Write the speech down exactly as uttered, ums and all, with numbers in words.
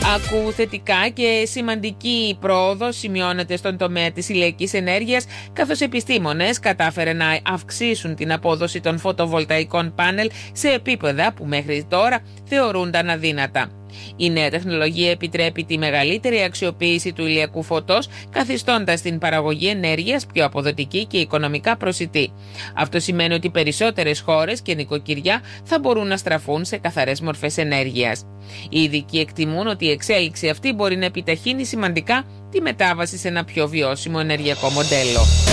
Ακού θετικά και σημαντική πρόοδο σημειώνεται στον τομέα της ηλιακής ενέργειας, καθώς επιστήμονες κατάφεραν να αυξήσουν την απόδοση των φωτοβολταϊκών πάνελ σε επίπεδα που μέχρι τώρα θεωρούνταν αδύνατα. Η νέα τεχνολογία επιτρέπει τη μεγαλύτερη αξιοποίηση του ηλιακού φωτός, καθιστώντας την παραγωγή ενέργειας πιο αποδοτική και οικονομικά προσιτή. Αυτό σημαίνει ότι περισσότερες χώρες και νοικοκυριά θα μπορούν να στραφούν σε καθαρές μορφές ενέργειας. Οι ειδικοί εκτιμούν ότι η εξέλιξη αυτή μπορεί να επιταχύνει σημαντικά τη μετάβαση σε ένα πιο βιώσιμο ενεργειακό μοντέλο.